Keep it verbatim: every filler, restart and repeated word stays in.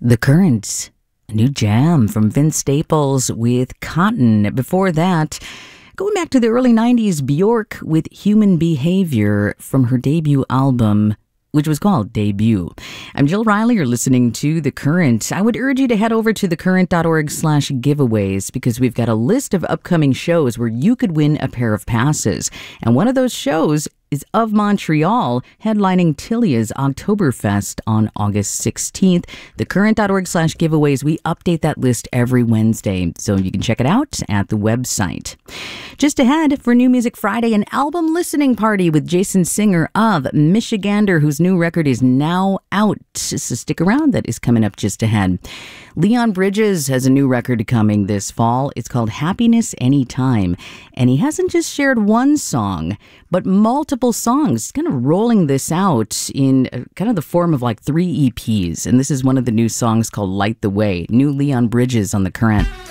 The Current, a new jam from Vince Staples with Cotton. Before that, going back to the early nineties, Bjork with Human Behavior from her debut album, which was called Debut. I'm Jill Riley. You're listening to The Current. I would urge you to head over to thecurrent.org slash giveaways because we've got a list of upcoming shows where you could win a pair of passes. And one of those shows is Of Montreal, headlining Tilia's Oktoberfest on August sixteenth. Thecurrent.org slash giveaways. We update that list every Wednesday, so you can check it out at the website. Just ahead for New Music Friday, an album listening party with Jason Singer of Michigander, whose new record is now out. So stick around, that is coming up just ahead. Leon Bridges has a new record coming this fall. It's called Happiness Anytime. And he hasn't just shared one song, but multiple songs, kind of rolling this out in kind of the form of like three E Ps. And this is one of the new songs called Light the Way. New Leon Bridges on The Current.